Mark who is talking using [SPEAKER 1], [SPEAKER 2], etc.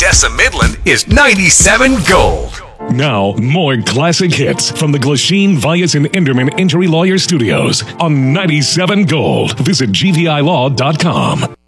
[SPEAKER 1] Odessa Midland is 97 Gold.
[SPEAKER 2] Now, more classic hits from the Glasheen, Vias, and Enderman Injury Lawyer Studios on 97 Gold. Visit gvilaw.com.